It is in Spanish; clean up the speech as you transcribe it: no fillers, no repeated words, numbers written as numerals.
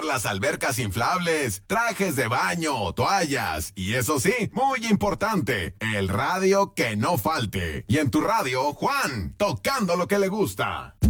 las albercas inflables, trajes de baño, toallas y eso sí, muy importante, el radio que no falte. Y en tu radio, Juan, tocando lo que le gusta.